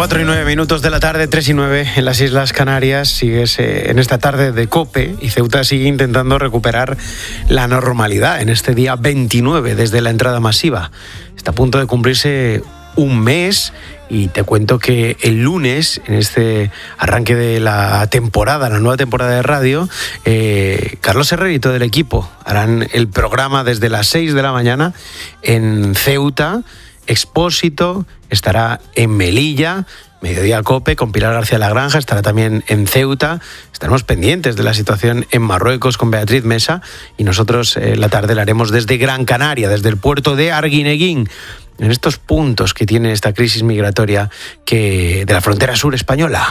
4:09 de la tarde, 3:09 en las Islas Canarias. Sigues en esta tarde de COPE y Ceuta sigue intentando recuperar la normalidad en este día 29 desde la entrada masiva. Está a punto de cumplirse un mes y te cuento que el lunes, en este arranque de la temporada, la nueva temporada de radio, Carlos Herrera y todo el equipo harán el programa desde las 6 de la mañana en Ceuta. Expósito estará en Melilla, Mediodía COPE con Pilar García Lagranja, estará también en Ceuta. Estaremos pendientes de la situación en Marruecos con Beatriz Mesa y nosotros la tarde la haremos desde Gran Canaria, desde el puerto de Arguineguín, en estos puntos que tiene esta crisis migratoria de la frontera sur española.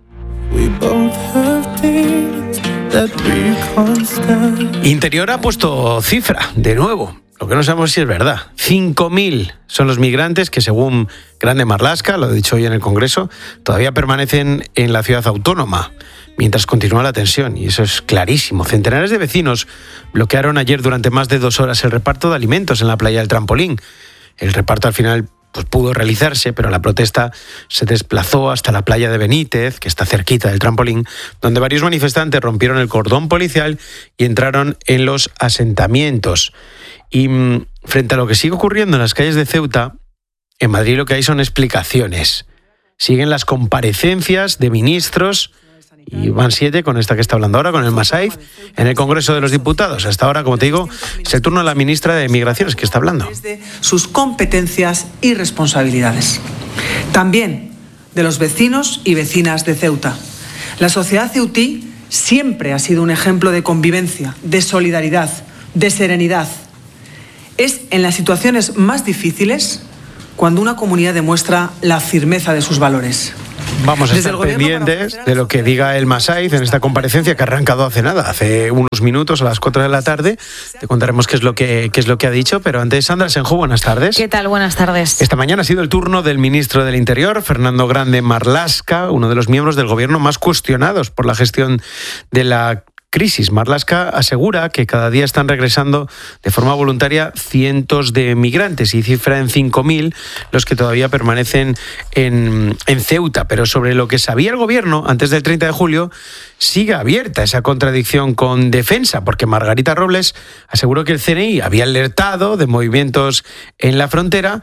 Interior ha puesto cifra, de nuevo. Lo que no sabemos si es verdad. 5.000 son los migrantes que, según Grande Marlaska, lo he dicho hoy en el Congreso, todavía permanecen en la ciudad autónoma, mientras continúa la tensión. Y eso es clarísimo. Centenares de vecinos bloquearon ayer durante más de 2 horas el reparto de alimentos en la playa del Trampolín. El reparto al final pudo realizarse, pero la protesta se desplazó hasta la playa de Benítez, que está cerquita del Trampolín, donde varios manifestantes rompieron el cordón policial y entraron en los asentamientos. Y frente a lo que sigue ocurriendo en las calles de Ceuta, en Madrid lo que hay son explicaciones. Siguen las comparecencias de ministros, y van 7 con esta que está hablando ahora, con el Masaiz, en el Congreso de los Diputados. Hasta ahora, como te digo, es el turno de la ministra de Migraciones que está hablando. Desde sus competencias y responsabilidades. También de los vecinos y vecinas de Ceuta. La sociedad ceutí siempre ha sido un ejemplo de convivencia, de solidaridad, de serenidad. Es en las situaciones más difíciles cuando una comunidad demuestra la firmeza de sus valores. Vamos a estar pendientes de lo que diga el Masaiz en esta comparecencia que ha arrancado hace nada, hace unos minutos, a las 4 de la tarde. Te contaremos qué es lo que ha dicho, pero antes, Sandra Senju, buenas tardes. ¿Qué tal? Buenas tardes. Esta mañana ha sido el turno del ministro del Interior, Fernando Grande Marlaska, uno de los miembros del gobierno más cuestionados por la gestión de la crisis. Marlaska asegura que cada día están regresando de forma voluntaria cientos de migrantes y cifra en 5.000 los que todavía permanecen en Ceuta. Pero sobre lo que sabía el gobierno antes del 30 de julio, sigue abierta esa contradicción con Defensa, porque Margarita Robles aseguró que el CNI había alertado de movimientos en la frontera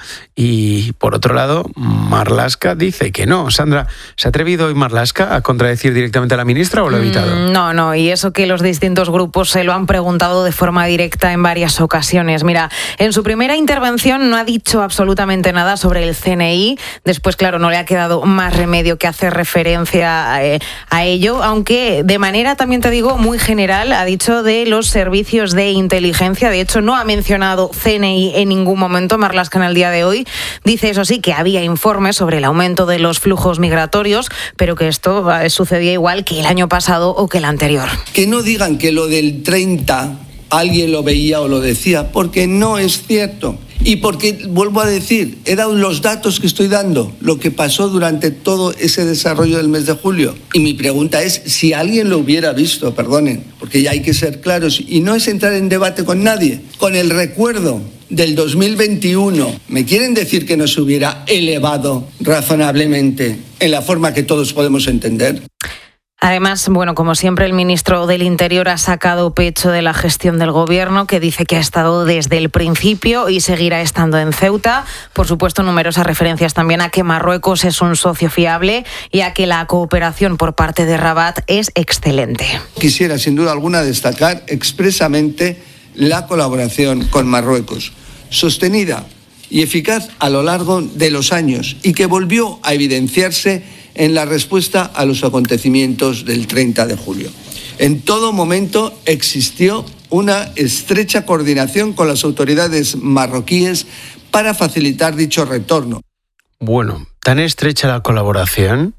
y, por otro lado, Marlaska dice que no. Sandra, ¿se ha atrevido hoy Marlaska a contradecir directamente a la ministra o lo ha evitado? No, y eso que los distintos grupos se lo han preguntado de forma directa en varias ocasiones. Mira, en su primera intervención no ha dicho absolutamente nada sobre el CNI. Después, claro, no le ha quedado más remedio que hacer referencia a ello, aunque de manera, también te digo, muy general, ha dicho de los servicios de inteligencia. De hecho, no ha mencionado CNI en ningún momento. Marlaska en el día de hoy dice, eso sí, que había informes sobre el aumento de los flujos migratorios, pero que esto sucedía igual que el año pasado o que el anterior. Que no digan que lo del 30 alguien lo veía o lo decía, porque no es cierto. Y porque, vuelvo a decir, he dado los datos que estoy dando, lo que pasó durante todo ese desarrollo del mes de julio. Y mi pregunta es, si alguien lo hubiera visto, perdonen, porque ya hay que ser claros, y no es entrar en debate con nadie, con el recuerdo del 2021, ¿me quieren decir que no se hubiera elevado razonablemente en la forma que todos podemos entender? Además, bueno, como siempre, el ministro del Interior ha sacado pecho de la gestión del gobierno, que dice que ha estado desde el principio y seguirá estando en Ceuta. Por supuesto, numerosas referencias también a que Marruecos es un socio fiable y a que la cooperación por parte de Rabat es excelente. Quisiera, sin duda alguna, destacar expresamente la colaboración con Marruecos, sostenida y eficaz a lo largo de los años y que volvió a evidenciarse en la respuesta a los acontecimientos del 30 de julio. En todo momento existió una estrecha coordinación con las autoridades marroquíes para facilitar dicho retorno. Bueno, tan estrecha la colaboración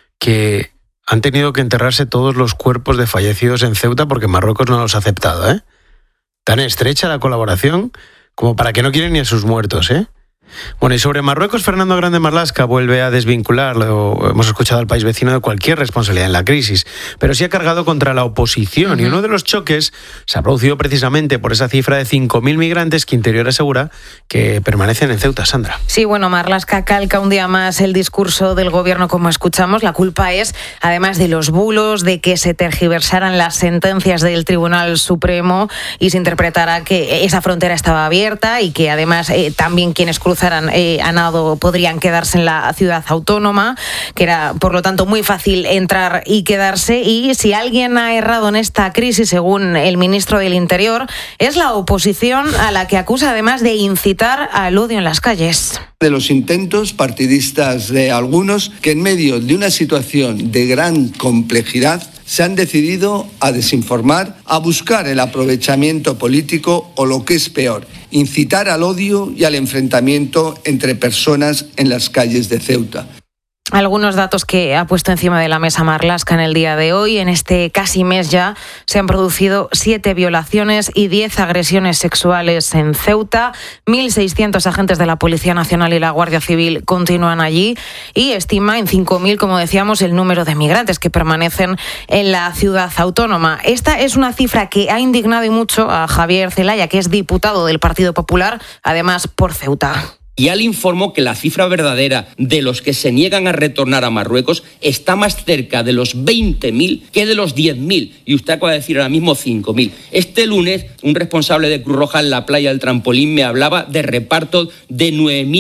que han tenido que enterrarse todos los cuerpos de fallecidos en Ceuta porque Marruecos no los ha aceptado, ¿eh? Tan estrecha la colaboración como para que no quieren ni a sus muertos, ¿eh? Bueno, y sobre Marruecos, Fernando Grande Marlaska vuelve a desvincular, lo hemos escuchado, al país vecino de cualquier responsabilidad en la crisis, pero sí ha cargado contra la oposición. Y uno de los choques se ha producido precisamente por esa cifra de 5.000 migrantes que Interior asegura que permanecen en Ceuta. Sandra. Sí, bueno, Marlaska calca un día más el discurso del gobierno, como escuchamos. La culpa es, además de los bulos, de que se tergiversaran las sentencias del Tribunal Supremo y se interpretara que esa frontera estaba abierta y que además también quienes cruzaran a nado podrían quedarse en la ciudad autónoma, que era por lo tanto muy fácil entrar y quedarse. Y si alguien ha errado en esta crisis, según el ministro del Interior, es la oposición, a la que acusa además de incitar al odio en las calles. De los intentos partidistas de algunos que en medio de una situación de gran complejidad se han decidido a desinformar, a buscar el aprovechamiento político o, lo que es peor, incitar al odio y al enfrentamiento entre personas en las calles de Ceuta. Algunos datos que ha puesto encima de la mesa Marlaska en el día de hoy. En este casi mes ya se han producido 7 violaciones y 10 agresiones sexuales en Ceuta. 1.600 agentes de la Policía Nacional y la Guardia Civil continúan allí y estima en 5.000, como decíamos, el número de migrantes que permanecen en la ciudad autónoma. Esta es una cifra que ha indignado y mucho a Javier Zelaya, que es diputado del Partido Popular, además por Ceuta. Y él informó que la cifra verdadera de los que se niegan a retornar a Marruecos está más cerca de los 20.000 que de los 10.000. Y usted acaba de decir ahora mismo 5.000. Este lunes, un responsable de Cruz Roja en la playa del Trampolín me hablaba de reparto de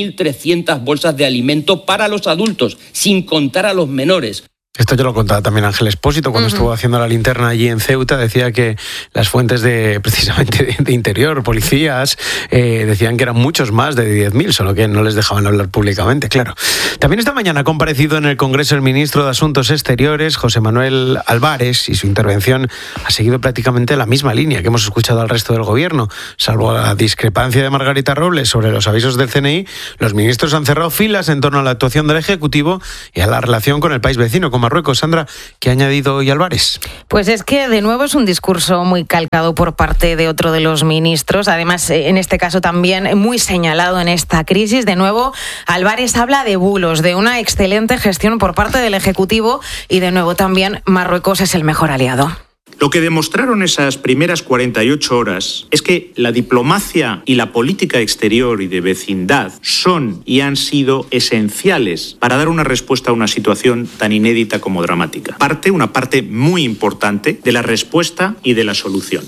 9.300 bolsas de alimento para los adultos, sin contar a los menores. Esto yo lo contaba también Ángel Expósito cuando estuvo haciendo la linterna allí en Ceuta. Decía que las fuentes precisamente de Interior, policías, decían que eran muchos más de 10.000, solo que no les dejaban hablar públicamente, claro. También esta mañana ha comparecido en el Congreso el ministro de Asuntos Exteriores, José Manuel Álvarez, y su intervención ha seguido prácticamente la misma línea que hemos escuchado al resto del gobierno. Salvo la discrepancia de Margarita Robles sobre los avisos del CNI, los ministros han cerrado filas en torno a la actuación del Ejecutivo y a la relación con el país vecino, con Marruecos. Sandra, ¿qué ha añadido hoy Álvarez? Pues es que de nuevo es un discurso muy calcado por parte de otro de los ministros, además en este caso también muy señalado en esta crisis. De nuevo, Álvarez habla de bulos, de una excelente gestión por parte del Ejecutivo y de nuevo también Marruecos es el mejor aliado. Lo que demostraron esas primeras 48 horas es que la diplomacia y la política exterior y de vecindad son y han sido esenciales para dar una respuesta a una situación tan inédita como dramática. Una parte muy importante de la respuesta y de la solución.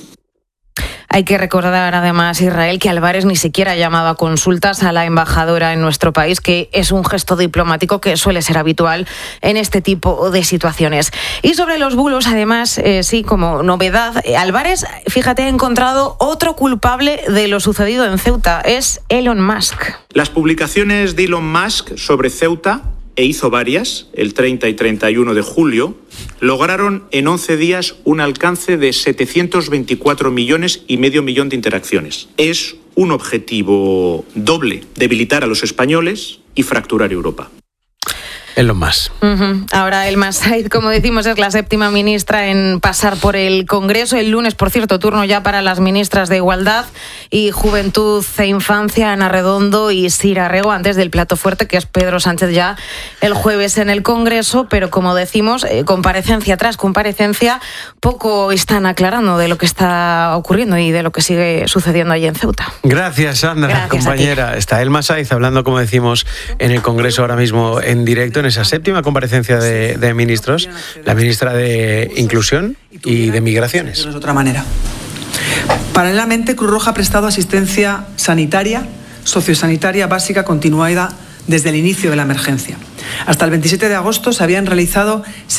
Hay que recordar además, Israel, que Álvarez ni siquiera ha llamado a consultas a la embajadora en nuestro país, que es un gesto diplomático que suele ser habitual en este tipo de situaciones. Y sobre los bulos, además, sí, como novedad, Álvarez, fíjate, ha encontrado otro culpable de lo sucedido en Ceuta, es Elon Musk. Las publicaciones de Elon Musk sobre Ceuta, e hizo varias, el 30 y 31 de julio, lograron en 11 días un alcance de 724 millones y medio millón de interacciones. Es un objetivo doble: debilitar a los españoles y fracturar Europa. Elon Musk. Ahora Elma Said, como decimos, es la 7ª ministra en pasar por el Congreso. El lunes, por cierto, turno ya para las ministras de Igualdad y Juventud e Infancia, Ana Redondo y Sira Rego, antes del plato fuerte, que es Pedro Sánchez ya el jueves en el Congreso. Pero como decimos, comparecencia tras comparecencia, poco están aclarando de lo que está ocurriendo y de lo que sigue sucediendo allí en Ceuta. Gracias, Sandra. Gracias, compañera. Está Elma Said hablando, como decimos, en el Congreso ahora mismo en directo, en esa 7ª comparecencia de ministros, la ministra de Inclusión y de Migraciones. De otra manera. Paralelamente, Cruz Roja ha prestado asistencia sanitaria, sociosanitaria básica continuada desde el inicio de la emergencia. Hasta el 27 de agosto se habían realizado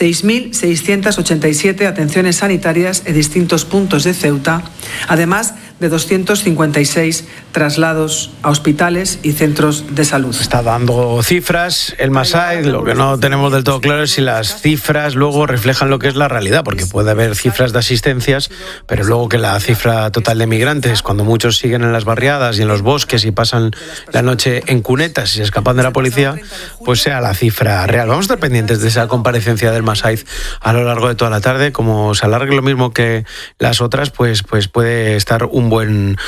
6.687 atenciones sanitarias en distintos puntos de Ceuta, además de 256 traslados a hospitales y centros de salud. Está dando cifras el Masai. Lo que no tenemos del todo claro es si las cifras luego reflejan lo que es la realidad, porque puede haber cifras de asistencias, pero luego que la cifra total de migrantes, cuando muchos siguen en las barriadas y en los bosques y pasan la noche en cunetas y se escapan de la policía, pues sea la cifra real. Vamos a estar pendientes de esa comparecencia del Masai a lo largo de toda la tarde. Como se alargue lo mismo que las otras, pues puede estar un un buen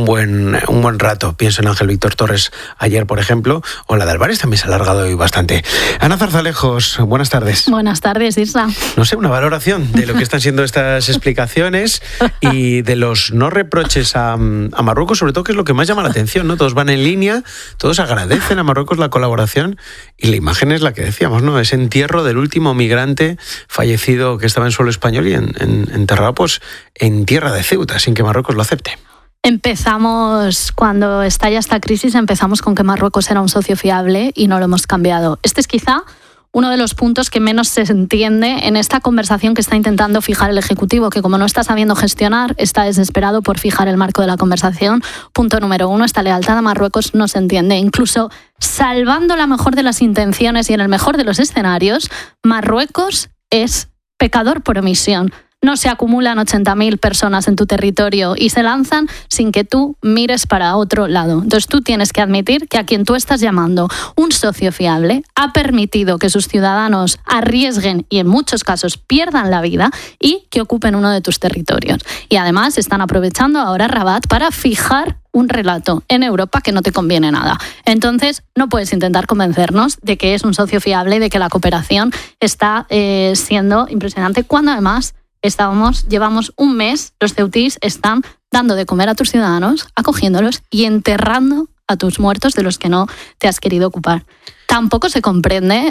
rato. Pienso en Ángel Víctor Torres ayer, por ejemplo, o la de Álvarez también se ha alargado hoy bastante. Ana Zarzalejos, buenas tardes. Buenas tardes, Isra. No sé, una valoración de lo que están siendo estas explicaciones y de los no reproches a Marruecos, sobre todo, que es lo que más llama la atención, ¿no? Todos van en línea, todos agradecen a Marruecos la colaboración y la imagen es la que decíamos, ¿no? Ese entierro del último migrante fallecido que estaba en suelo español y enterrado pues en tierra de Ceuta, sin que Marruecos lo acepte. Empezamos, cuando estalla esta crisis, empezamos con que Marruecos era un socio fiable y no lo hemos cambiado. Este es quizá uno de los puntos que menos se entiende en esta conversación que está intentando fijar el Ejecutivo, que como no está sabiendo gestionar, está desesperado por fijar el marco de la conversación. Punto número 1, esta lealtad a Marruecos no se entiende. Incluso salvando la mejor de las intenciones y en el mejor de los escenarios, Marruecos es pecador por omisión. No se acumulan 80.000 personas en tu territorio y se lanzan sin que tú mires para otro lado. Entonces tú tienes que admitir que a quien tú estás llamando un socio fiable ha permitido que sus ciudadanos arriesguen y en muchos casos pierdan la vida y que ocupen uno de tus territorios. Y además están aprovechando ahora Rabat para fijar un relato en Europa que no te conviene nada. Entonces, no puedes intentar convencernos de que es un socio fiable y de que la cooperación está siendo impresionante, cuando además llevamos un mes, los ceutís están dando de comer a tus ciudadanos, acogiéndolos y enterrando a tus muertos de los que no te has querido ocupar. Tampoco se comprende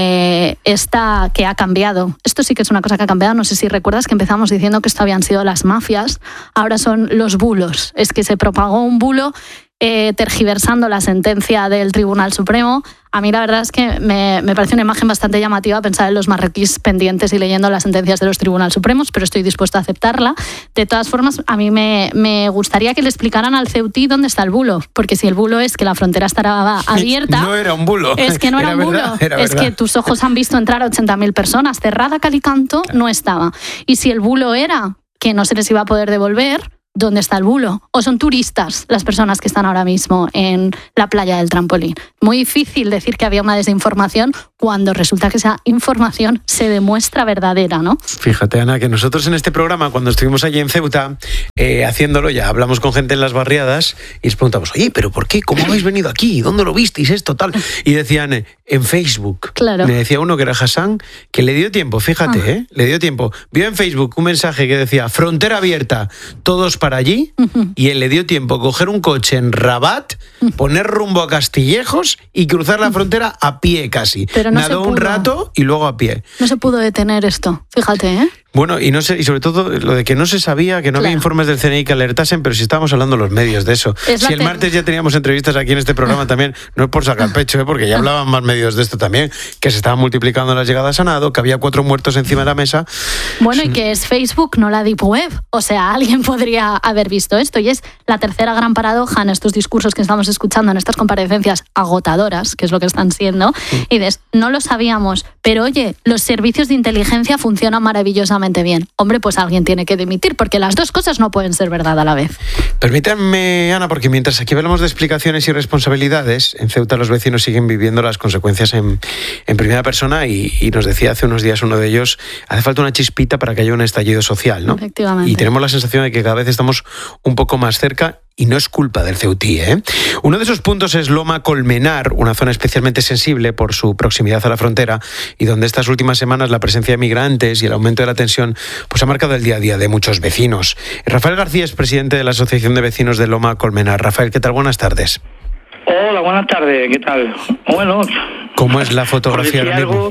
esta que ha cambiado. Esto sí que es una cosa que ha cambiado. No sé si recuerdas que empezamos diciendo que esto habían sido las mafias, ahora son los bulos. Es que se propagó un bulo tergiversando la sentencia del Tribunal Supremo. A mí la verdad es que me parece una imagen bastante llamativa pensar en los marroquíes pendientes y leyendo las sentencias de los Tribunales Supremos, pero estoy dispuesta a aceptarla. De todas formas, a mí me gustaría que le explicaran al ceutí dónde está el bulo, porque si el bulo es que la frontera estará abierta... No era un bulo. Es que no era un bulo. Es que tus ojos han visto entrar a 80.000 personas. Cerrada cal y canto no estaba. Y si el bulo era que no se les iba a poder devolver, ¿dónde está el bulo? ¿O son turistas las personas que están ahora mismo en la playa del Trampolín? Muy difícil decir que había una desinformación cuando resulta que esa información se demuestra verdadera, ¿no? Fíjate, Ana, que nosotros en este programa, cuando estuvimos allí en Ceuta, haciéndolo ya, hablamos con gente en las barriadas y les preguntamos, oye, ¿pero por qué? ¿Cómo habéis venido aquí? ¿Dónde lo visteis esto, tal? Y decían, en Facebook. Claro. Me decía uno que era Hassan, que le dio tiempo, fíjate, le dio tiempo. Vio en Facebook un mensaje que decía, frontera abierta, todos para allí, y él le dio tiempo coger un coche en Rabat, poner rumbo a Castillejos y cruzar la frontera a pie casi. Pero no nadó un rato y luego a pie. No se pudo detener esto, fíjate, ¿eh? Bueno, y sobre todo lo de que no se sabía, que no había informes del CNI que alertasen, pero si estábamos hablando los medios de eso. Si el martes ya teníamos entrevistas aquí en este programa también, no es por sacar pecho, porque ya hablaban más medios de esto también, que se estaban multiplicando las llegadas a nado, que había 4 muertos encima de la mesa. Bueno, y que es Facebook, no la Deep Web. O sea, alguien podría haber visto esto. Y es la tercera gran paradoja en estos discursos que estamos escuchando, en estas comparecencias agotadoras, que es lo que están siendo. Y dices, no lo sabíamos, pero oye, los servicios de inteligencia funcionan maravillosamente bien. Hombre, pues alguien tiene que dimitir, porque las dos cosas no pueden ser verdad a la vez. Permítanme, Ana, porque mientras aquí hablamos de explicaciones y responsabilidades, en Ceuta los vecinos siguen viviendo las consecuencias en primera persona y nos decía hace unos días uno de ellos, hace falta una chispita para que haya un estallido social, ¿no? Efectivamente. Y tenemos la sensación de que cada vez estamos un poco más cerca. Y no es culpa del ceutí, ¿eh? Uno de esos puntos es Loma Colmenar, una zona especialmente sensible por su proximidad a la frontera y donde estas últimas semanas la presencia de migrantes y el aumento de la tensión pues ha marcado el día a día de muchos vecinos. Rafael García es presidente de la Asociación de Vecinos de Loma Colmenar. Rafael, ¿qué tal? Buenas tardes. Hola, buenas tardes, ¿qué tal? Bueno... ¿Cómo es la fotografía ahora mismo?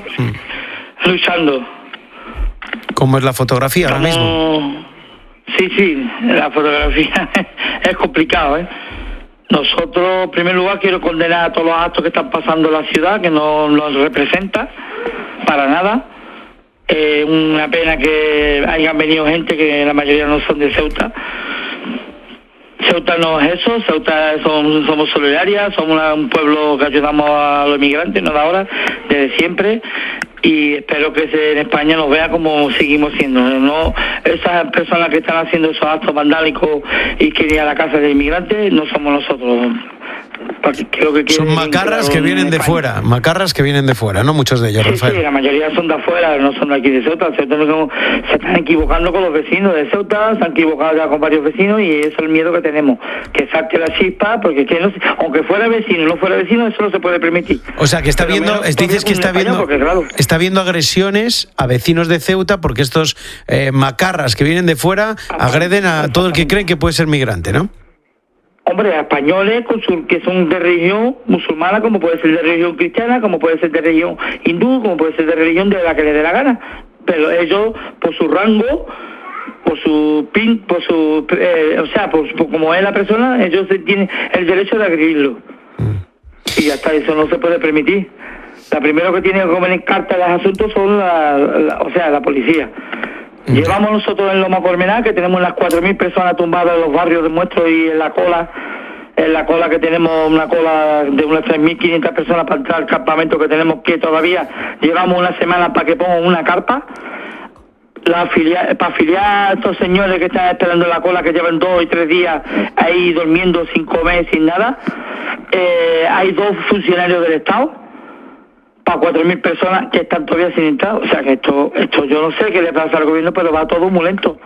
Luchando. ¿Cómo es la fotografía ahora mismo? Sí, la fotografía es complicado, ¿eh? Nosotros, en primer lugar, quiero condenar a todos los actos que están pasando en la ciudad, que no nos representa para nada. Una pena que hayan venido gente que la mayoría no son de Ceuta. Ceuta no es eso, Ceuta somos solidarias, somos un pueblo que ayudamos a los inmigrantes, no de ahora, desde siempre. Y espero que en España nos vea como seguimos siendo. No, esas personas que están haciendo esos actos vandálicos y que ir a la casa de inmigrantes no somos nosotros. Son macarras que vienen de fuera, ¿no? Muchos de ellos, Rafael. Sí, la mayoría son de afuera, no son de aquí de Ceuta. Se están equivocando con los vecinos de Ceuta, se han equivocado ya con varios vecinos y ese es el miedo que tenemos, que salte la chispa, porque es que no, aunque fuera vecino, no fuera vecino, eso no se puede permitir. O sea, que está viendo, dices que está viendo agresiones a vecinos de Ceuta porque estos macarras que vienen de fuera agreden a todo el que creen que puede ser migrante, ¿no? Hombre, a españoles que son de religión musulmana, como puede ser de religión cristiana, como puede ser de religión hindú, como puede ser de religión de la que le dé la gana. Pero ellos, por su rango, por como es la persona, ellos tienen el derecho de agredirlo. Y ya está, eso no se puede permitir. La primera que tiene que comer carta de los asuntos son la policía. Llevamos nosotros en Loma Colmenar, que tenemos las 4.000 personas tumbadas en los barrios de nuestros y en la cola que tenemos una cola de unas 3.500 personas para entrar al campamento que tenemos, que todavía llevamos una semana para que pongan una carpa. Para afiliar a estos señores que están esperando en la cola, que llevan 2 y 3 días ahí durmiendo sin comer, sin nada, hay 2 funcionarios del Estado para 4.000 personas que están todavía sin entrar. O sea que esto yo no sé qué le pasa al gobierno, pero va todo muy lento.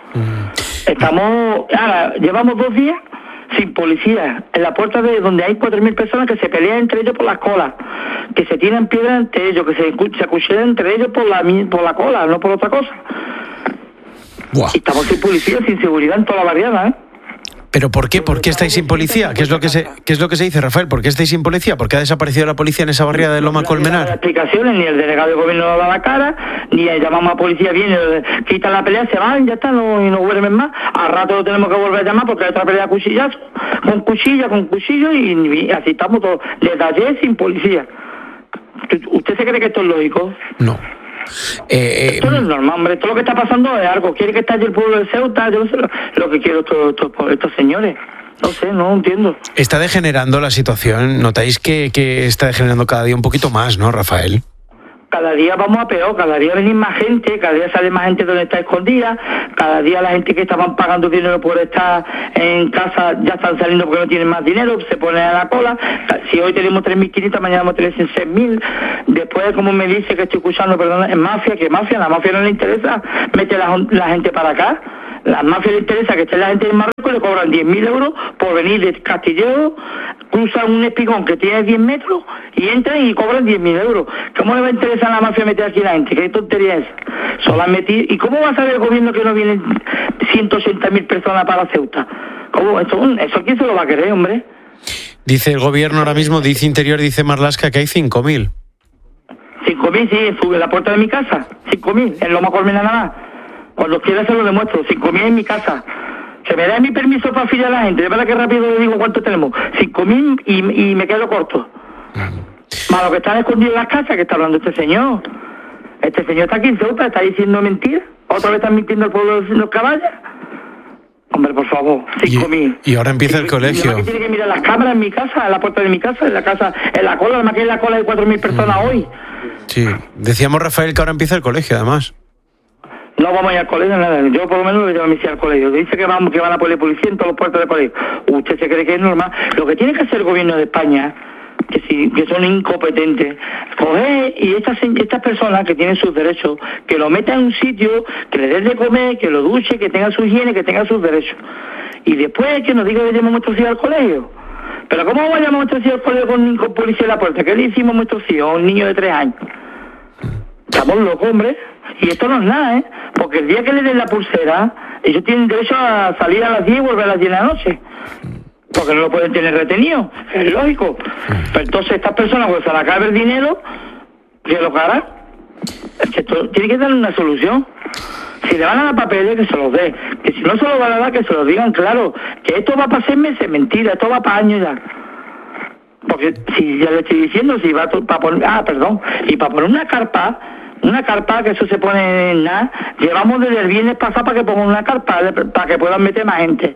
Llevamos 2 días sin policía en la puerta de donde hay 4.000 personas que se pelean entre ellos por las colas, que se tiran piedras entre ellos, que se acuchillan entre ellos por la cola, no por otra cosa. Buah. Y estamos sin policía, sin seguridad en toda la barriada, ¿eh? ¿Pero por qué? ¿Por qué estáis sin policía? ¿Qué es lo que se dice, Rafael? ¿Por qué estáis sin policía? ¿Por qué ha desaparecido la policía en esa barriada de Loma Colmenar? No hay explicaciones, ni el delegado de gobierno da la cara, ni llamamos a policía, viene, quitan la pelea, se van, ya está, no duermen más. Al rato lo tenemos que volver a llamar porque hay otra pelea de cuchillazo, con cuchillo, y así estamos todos, desde ayer sin policía. ¿Usted se cree que esto es lógico? No. Esto no es normal, hombre. Todo lo que está pasando es algo. Quiere que estalle el pueblo de Ceuta. Yo no sé lo que quiero estos señores. No sé, no entiendo. Está degenerando la situación. Notáis que está degenerando cada día un poquito más, ¿no, Rafael? Cada día vamos a peor, cada día viene más gente, cada día sale más gente donde está escondida, cada día la gente que estaban pagando dinero por estar en casa ya están saliendo porque no tienen más dinero, se ponen a la cola. Si hoy tenemos 3.500, mañana vamos a tener 6.000. Después, como me dice que estoy escuchando, perdón, es mafia, que mafia, la mafia no le interesa meter la gente para acá. La mafia le interesa que esté la gente en Marruecos, le cobran 10.000 euros por venir de Castillejo, cruzan un espigón que tiene 10 metros y entran y cobran 10.000 euros. ¿Cómo le va a interesar a la mafia meter aquí a la gente? ¿Qué tontería es? Solo han metido. ¿Y cómo va a saber el gobierno que no vienen 180.000 personas para Ceuta? ¿Cómo? ¿Eso quién se lo va a querer, hombre? Dice el gobierno ahora mismo, dice Interior, dice Marlaska, que hay 5.000. 5.000, sí, en la puerta de mi casa. 5.000, en Loma Colmenar nada más. Cuando quiera se lo demuestro. 5.000 en mi casa. Se me da mi permiso para afiliar a la gente. De verdad que rápido le digo cuánto tenemos. 5.000 y me quedo corto. Más lo que están escondidos en las casas, que está hablando este señor. Este señor está aquí en Ceuta, está diciendo mentiras. Otra vez están mintiendo al pueblo de los caballos. Hombre, por favor, 5.000. Y ahora empieza el colegio. Que tiene que mirar las cámaras en mi casa, en la puerta de mi casa, en la cola, además que en la cola hay 4.000 personas hoy. Sí, decíamos, Rafael, que ahora empieza el colegio, además. No vamos a ir al colegio, nada. Yo por lo menos lo llevo a mi hija al colegio. Dice que van a poner policía en todos los puertos de colegio. ¿Usted se cree que es normal? Lo que tiene que hacer el gobierno de España, que son incompetentes, coger y estas personas que tienen sus derechos, que lo metan en un sitio, que le den de comer, que lo duche, que tenga su higiene, que tenga sus derechos. Y después que nos diga que llevemos a nuestros hijos al colegio. Pero ¿cómo vamos a llamar a nuestros hijos al colegio con policía en la puerta? ¿Qué le hicimos a nuestros hijos, a un niño de 3 años? Estamos locos, hombre. Y esto no es nada, ¿eh? Porque el día que le den la pulsera, ellos tienen derecho a salir a las 10 y volver a las 10 de la noche. Porque no lo pueden tener retenido. Es lógico. Pero entonces estas personas, pues se les acabe el dinero, ¿qué lo que hará? Es que esto tiene que dar una solución. Si le van a dar papeles, que se los dé. Que si no se los van a dar, que se los digan claro. Que esto va para 6 meses, mentira. Esto va para años ya. Porque si ya le estoy diciendo, si va para poner... y para poner una carpa, que eso se pone en nada, llevamos desde el viernes pasado para que pongan una carpa, para que puedan meter más gente.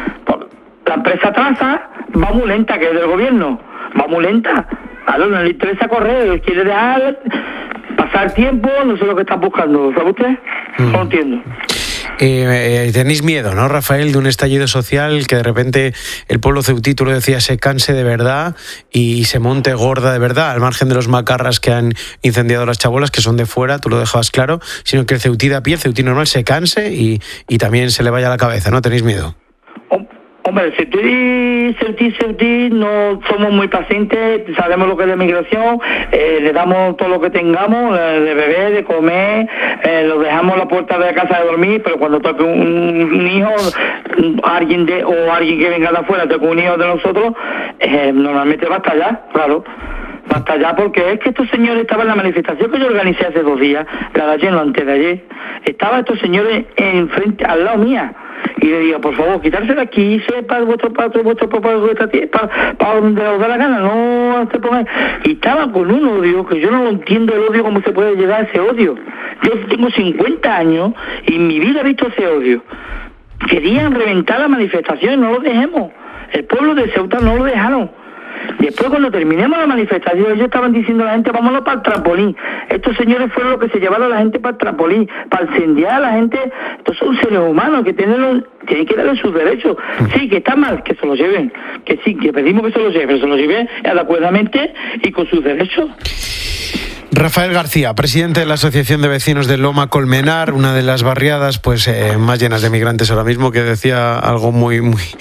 La empresa Traza va muy lenta, que es del gobierno, va muy lenta. No le interesa correr, quiere dejar pasar tiempo, no sé lo que están buscando, ¿sabe usted? No entiendo. Tenéis miedo, ¿no, Rafael, de un estallido social, que de repente el pueblo ceutí, tú lo decías, se canse de verdad y se monte gorda de verdad, al margen de los macarras que han incendiado las chabolas, que son de fuera, tú lo dejabas claro, sino que el ceutí de a pie, el ceutí normal, se canse y también se le vaya a la cabeza, ¿no? ¿Tenéis miedo? Hombre, Ceutí, no somos muy pacientes, sabemos lo que es la migración, le damos todo lo que tengamos, de beber, de comer, lo dejamos a la puerta de la casa de dormir, pero cuando toque un hijo, alguien que venga de afuera, toque un hijo de nosotros, normalmente va hasta allá, claro. Hasta allá, porque es que estos señores estaban en la manifestación que yo organicé hace 2 días, la de ayer, no antes de ayer, estaban estos señores enfrente, al lado mía, y le digo, por favor, quitarse de aquí, para vuestro para donde os da la gana, no se pongan. Y estaban con un odio que yo no lo entiendo, el odio, cómo se puede llegar a ese odio. Yo tengo 50 años y en mi vida he visto ese odio. Querían reventar la manifestación y no lo dejemos. El pueblo de Ceuta no lo dejaron. Después, cuando terminemos la manifestación, ellos estaban diciendo a la gente, vámonos para el trampolín. Estos señores fueron los que se llevaron a la gente para el trampolín, para incendiar a la gente. Estos son seres humanos que tienen que darle sus derechos. Sí, que está mal, que se los lleven. Que sí, que pedimos que se los lleven adecuadamente y con sus derechos. Rafael García, presidente de la Asociación de Vecinos de Loma Colmenar, una de las barriadas pues más llenas de migrantes ahora mismo, que decía algo muy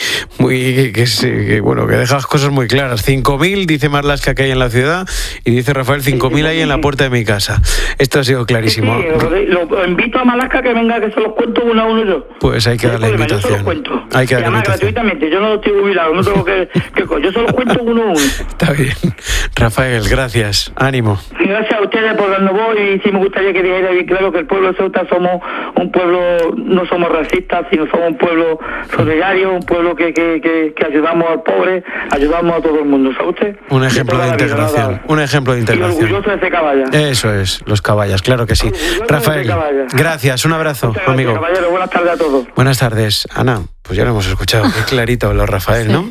que deja las cosas muy claras. 5.000 dice Marlaska que hay en la ciudad y dice Rafael 5.000 hay en la puerta de mi casa. Esto ha sido clarísimo. Sí, lo invito a Marlaska que venga, que se los cuento uno a uno yo. Pues hay que darle invitación. Yo se los cuento. Hay que darle invitación. Gratuitamente, yo no estoy jubilado, no tengo que yo se los cuento uno a uno. Está bien. Rafael, gracias. Ánimo. Gracias a ustedes por darnos voz, y sí me gustaría que dijera bien claro que el pueblo de Ceuta somos un pueblo, no somos racistas, sino somos un pueblo solidario, un pueblo que ayudamos al pobre, ayudamos a todo el mundo, ¿sabe usted? Un ejemplo de integración, un ejemplo de integración. Y orgulloso de ese caballa. Eso es, los caballas, claro que sí. Rafael, gracias, un abrazo, gracias, amigo. Caballero, buenas tardes a todos. Buenas tardes, Ana. Pues ya lo hemos escuchado, qué clarito habló Rafael, ¿no?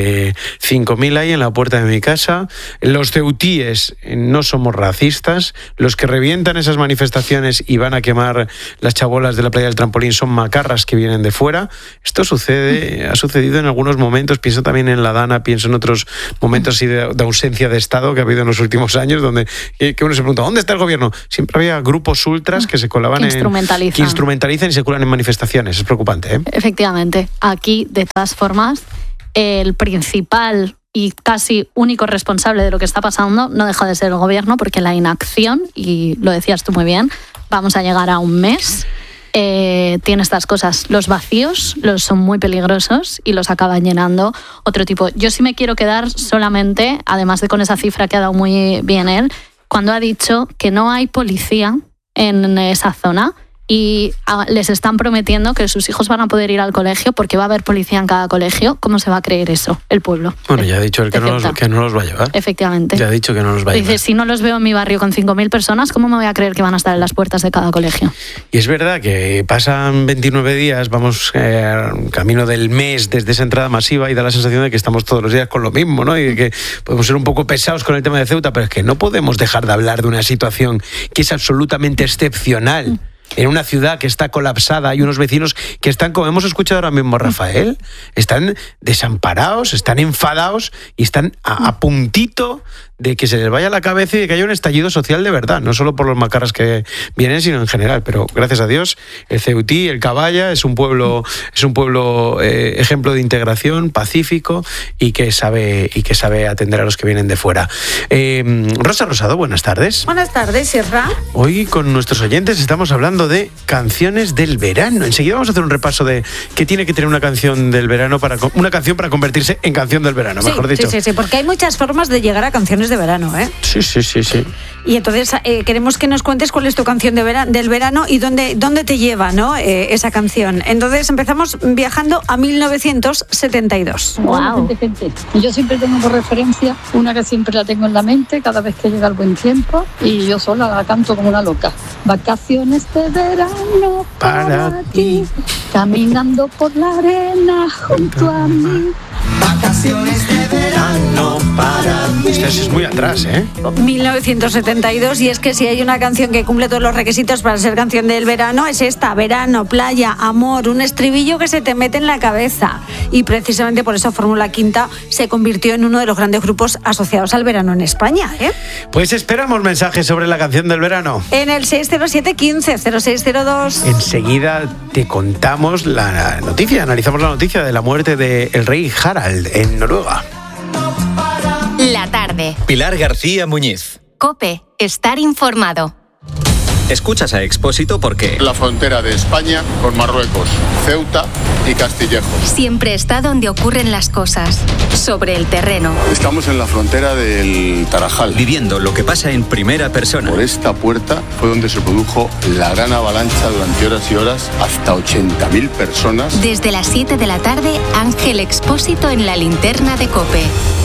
5.000 hay en la puerta de mi casa. Los ceutíes no somos racistas. Los que revientan esas manifestaciones y van a quemar las chabolas de la playa del Trampolín son macarras que vienen de fuera. Esto ha sucedido en algunos momentos. Pienso también en La Dana, pienso en otros momentos así de ausencia de Estado que ha habido en los últimos años, donde que uno se pregunta, ¿dónde está el gobierno? Siempre había grupos ultras que se colaban que instrumentalizan y se cuelan en manifestaciones. Es preocupante, ¿eh? Efectivamente. Aquí, de todas formas, el principal y casi único responsable de lo que está pasando no deja de ser el gobierno, porque la inacción, y lo decías tú muy bien, vamos a llegar a un mes, tiene estas cosas. Los vacíos son muy peligrosos y los acaban llenando otro tipo. Yo sí me quiero quedar solamente, además de con esa cifra que ha dado muy bien él, cuando ha dicho que no hay policía en esa zona, y les están prometiendo que sus hijos van a poder ir al colegio porque va a haber policía en cada colegio. ¿Cómo se va a creer eso el pueblo? Bueno, ya ha dicho él que no los va a llevar. Efectivamente. Ya ha dicho que no los va a llevar. Dice, si no los veo en mi barrio con 5.000 personas, ¿cómo me voy a creer que van a estar en las puertas de cada colegio? Y es verdad que pasan 29 días, vamos camino del mes desde esa entrada masiva, y da la sensación de que estamos todos los días con lo mismo, ¿no? Y de que podemos ser un poco pesados con el tema de Ceuta, pero es que no podemos dejar de hablar de una situación que es absolutamente excepcional. En una ciudad que está colapsada, hay unos vecinos que están, como hemos escuchado ahora mismo Rafael, están desamparados, están enfadados y están a puntito de que se les vaya la cabeza y de que haya un estallido social de verdad, no solo por los macarras que vienen, sino en general. Pero gracias a Dios, el ceutí, el caballa, es un pueblo ejemplo de integración, pacífico y que sabe atender a los que vienen de fuera. Rosa Rosado, buenas tardes. Buenas tardes, Sierra. Hoy con nuestros oyentes estamos hablando de canciones del verano. Enseguida vamos a hacer un repaso de qué tiene que tener una canción del verano una canción para convertirse en canción del verano, mejor dicho. Sí, porque hay muchas formas de llegar a canciones de verano, ¿eh? Sí. Y entonces queremos que nos cuentes cuál es tu canción del verano y dónde te lleva, ¿no? Esa canción. Entonces empezamos viajando a 1972. Wow. Gente. Yo siempre tengo por referencia una que siempre la tengo en la mente cada vez que llega el buen tiempo, y yo sola la canto como una loca. Vacaciones de verano para ti, caminando por la arena junto a mí. Vacaciones de verano. verano para mí. Esto es muy atrás, ¿eh? 1972, y es que si hay una canción que cumple todos los requisitos para ser canción del verano, es esta: verano, playa, amor, un estribillo que se te mete en la cabeza. Y precisamente por eso Fórmula Quinta se convirtió en uno de los grandes grupos asociados al verano en España, ¿eh? Pues esperamos mensajes sobre la canción del verano. En el 607 15 0602. Enseguida te contamos la noticia, analizamos la noticia de la muerte del rey Harald en Noruega. La tarde. Pilar García Muñiz. COPE. Estar informado. Escuchas a Expósito porque... La frontera de España con Marruecos, Ceuta y Castillejos. Siempre está donde ocurren las cosas, sobre el terreno. Estamos en la frontera del Tarajal. Viviendo lo que pasa en primera persona. Por esta puerta fue donde se produjo la gran avalancha durante horas y horas, hasta 80.000 personas. Desde las 7 de la tarde, Ángel Expósito en la linterna de COPE.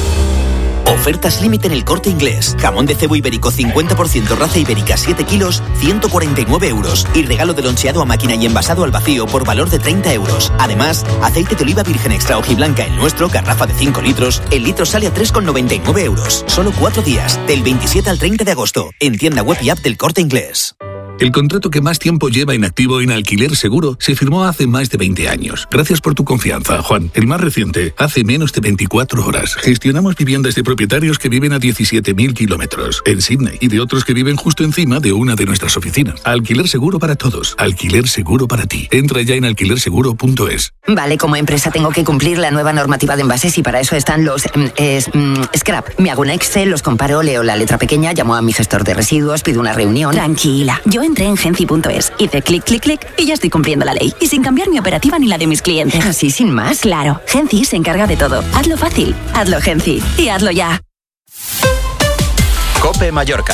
Ofertas límite en El Corte Inglés. Jamón de cebo ibérico 50% raza ibérica 7 kilos, 149 euros. Y regalo de loncheado a máquina y envasado al vacío por valor de 30 euros. Además, aceite de oliva virgen extra hojiblanca el nuestro, garrafa de 5 litros. El litro sale a 3,99 euros. Solo 4 días, del 27 al 30 de agosto. En tienda web y app del Corte Inglés. El contrato que más tiempo lleva inactivo en Alquiler Seguro se firmó hace más de 20 años. Gracias por tu confianza, Juan. El más reciente, hace menos de 24 horas. Gestionamos viviendas de propietarios que viven a 17.000 kilómetros en Sydney y de otros que viven justo encima de una de nuestras oficinas. Alquiler Seguro para todos. Alquiler Seguro para ti. Entra ya en alquilerseguro.es. Vale, como empresa tengo que cumplir la nueva normativa de envases y para eso están los scrap. Me hago un Excel, los comparo, leo la letra pequeña, llamo a mi gestor de residuos, pido una reunión. Tranquila, yo entré en Genci.es, hice clic, clic, clic y ya estoy cumpliendo la ley. Y sin cambiar mi operativa ni la de mis clientes. Así, sin más. Claro, Genci se encarga de todo. Hazlo fácil, hazlo Genci y hazlo ya. COPE Mallorca.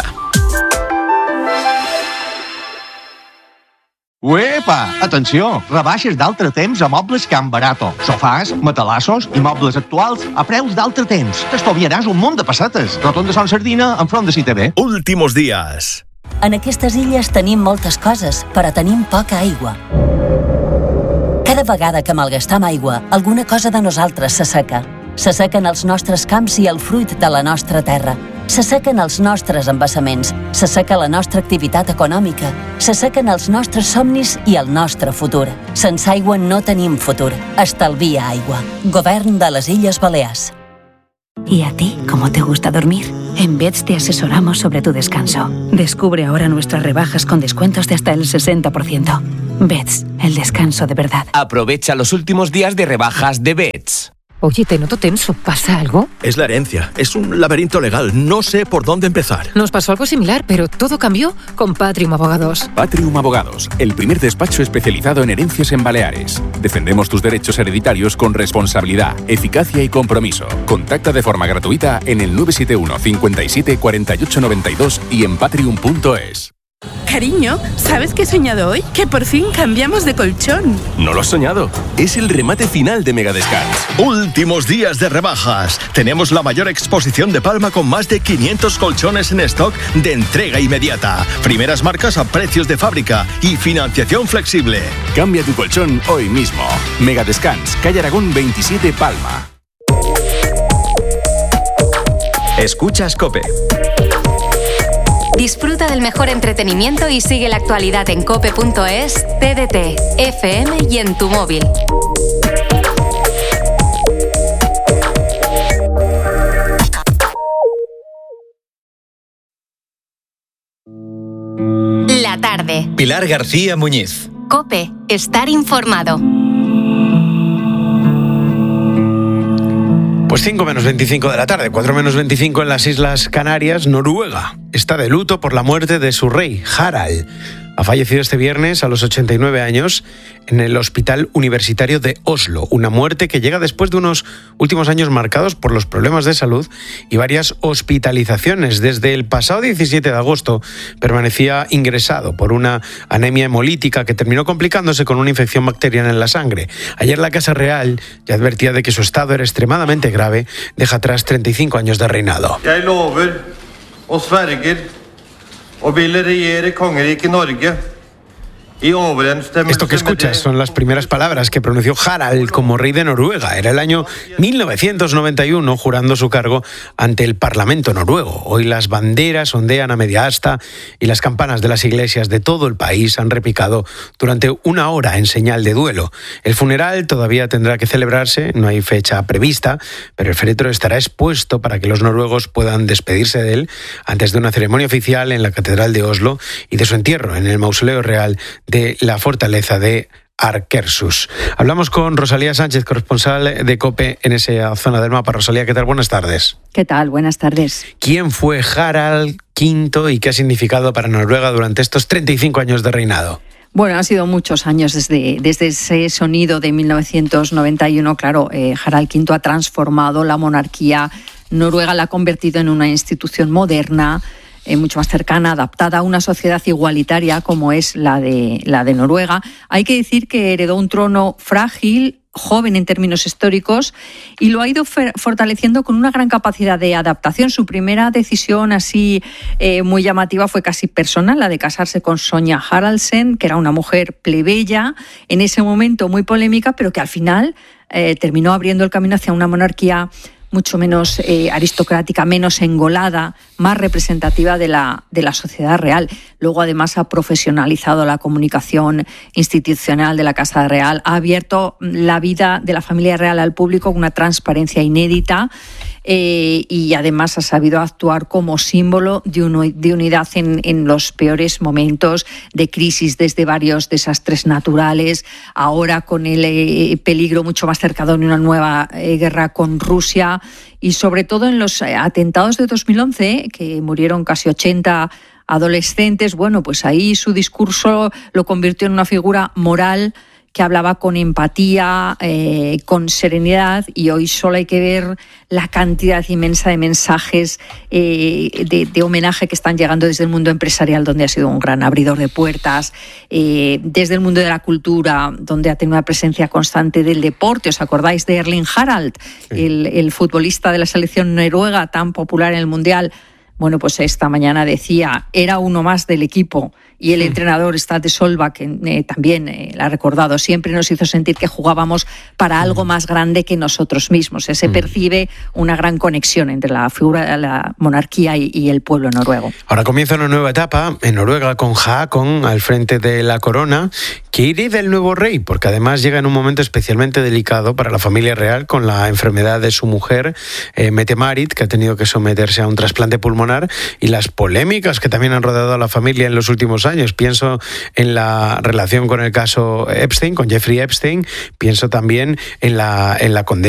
Uepa! Atenció! Rebaixes d'altre temps a Mobles Can Barato. Sofàs, matalassos i mobles actuals a preus d'altre temps. T'estalviaràs un munt de pessetes. Rotonda Sant Sardina, enfront de CITV. Últimos días. En aquestes illes tenim moltes coses, però tenim poca aigua. Cada vegada que malgastam aigua, alguna cosa de nosaltres s'asseca. S'assequen els nostres camps i el fruit de la nostra terra. S'assequen els nostres embassaments. S'asseca la nostra activitat econòmica. S'assequen els nostres somnis i el nostre futur. Sense aigua no tenim futur. Estalvia aigua. Govern de les Illes Balears. ¿Y a ti cómo te gusta dormir? En Beds te asesoramos sobre tu descanso. Descubre ahora nuestras rebajas con descuentos de hasta el 60%. Beds, el descanso de verdad. Aprovecha los últimos días de rebajas de Beds. Oye, te noto tenso. ¿Pasa algo? Es la herencia. Es un laberinto legal. No sé por dónde empezar. Nos pasó algo similar, pero todo cambió con Patrium Abogados. Patrium Abogados, el primer despacho especializado en herencias en Baleares. Defendemos tus derechos hereditarios con responsabilidad, eficacia y compromiso. Contacta de forma gratuita en el 971 57 48 92 y en patrium.es. Cariño, ¿sabes qué he soñado hoy? Que por fin cambiamos de colchón. No lo has soñado. Es el remate final de Megadescans. Últimos días de rebajas. Tenemos la mayor exposición de Palma con más de 500 colchones en stock de entrega inmediata. Primeras marcas a precios de fábrica y financiación flexible. Cambia tu colchón hoy mismo. Megadescans, calle Aragón 27, Palma. Escuchas COPE. Disfruta del mejor entretenimiento y sigue la actualidad en cope.es, TDT, FM y en tu móvil. La tarde. Pilar García Muñiz. COPE. Estar informado. Pues 5 menos 25 de la tarde, 4 menos 25 en las Islas Canarias. Noruega está de luto por la muerte de su rey, Harald. Ha fallecido este viernes a los 89 años en el Hospital Universitario de Oslo. Una muerte que llega después de unos últimos años marcados por los problemas de salud y varias hospitalizaciones. Desde el pasado 17 de agosto permanecía ingresado por una anemia hemolítica que terminó complicándose con una infección bacteriana en la sangre. Ayer la Casa Real ya advertía de que su estado era extremadamente grave. Deja atrás 35 años de reinado. Jeg lover og sverger å ville regjere kongeriket Norge Esto que escuchas son las primeras palabras que pronunció Harald como rey de Noruega. Era el año 1991, jurando su cargo ante el Parlamento noruego. Hoy las banderas ondean a media asta y las campanas de las iglesias de todo el país han repicado durante una hora en señal de duelo. El funeral todavía tendrá que celebrarse, no hay fecha prevista, pero el féretro estará expuesto para que los noruegos puedan despedirse de él antes de una ceremonia oficial en la Catedral de Oslo y de su entierro en el Mausoleo Real de la fortaleza de Akershus. Hablamos con Rosalía Sánchez, corresponsal de COPE en esa zona del mapa. Rosalía, ¿qué tal? Buenas tardes. ¿Qué tal? Buenas tardes. ¿Quién fue Harald V y qué ha significado para Noruega durante estos 35 años de reinado? Bueno, han sido muchos años desde ese sonido de 1991. Claro, Harald V ha transformado la monarquía noruega, la ha convertido en una institución moderna, mucho más cercana, adaptada a una sociedad igualitaria como es la de Noruega. Hay que decir que heredó un trono frágil, joven en términos históricos, y lo ha ido fortaleciendo con una gran capacidad de adaptación. Su primera decisión así muy llamativa fue casi personal, la de casarse con Sonja Haraldsen, que era una mujer plebeya, en ese momento muy polémica, pero que al final terminó abriendo el camino hacia una monarquía mucho menos aristocrática, menos engolada, más representativa de la sociedad real. Luego, además, ha profesionalizado la comunicación institucional de la Casa Real, ha abierto la vida de la familia real al público con una transparencia inédita, y además ha sabido actuar como símbolo de unidad en los peores momentos de crisis, desde varios desastres naturales, ahora con el peligro mucho más cercano de una nueva guerra con Rusia, y sobre todo en los atentados de 2011, que murieron casi 80 adolescentes. Bueno, pues ahí su discurso lo convirtió en una figura moral que hablaba con empatía, con serenidad, y hoy solo hay que ver la cantidad inmensa de mensajes de homenaje que están llegando desde el mundo empresarial, donde ha sido un gran abridor de puertas, desde el mundo de la cultura, donde ha tenido una presencia constante del deporte. ¿Os acordáis de Erling Haaland, el futbolista de la selección noruega tan popular en el Mundial? Bueno, pues esta mañana decía, era uno más del equipo, y el entrenador Stade Solback, que también la ha recordado, siempre nos hizo sentir que jugábamos para algo más grande que nosotros mismos. Se percibe una gran conexión entre la figura de la monarquía y el pueblo noruego. Ahora comienza una nueva etapa en Noruega con Haakon al frente de la corona, que hereda el nuevo rey, porque además llega en un momento especialmente delicado para la familia real, con la enfermedad de su mujer, Mette-Marit, que ha tenido que someterse a un trasplante pulmonar, y las polémicas que también han rodeado a la familia en los últimos años. Pienso en la relación con el caso Epstein, con Jeffrey Epstein, pienso también en la condena